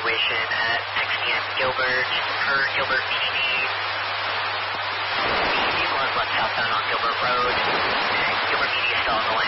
situation at XDM Gilbert per Gilbert PD. The vehicle has left southbound on Gilbert Road, and Gilbert PD is still on the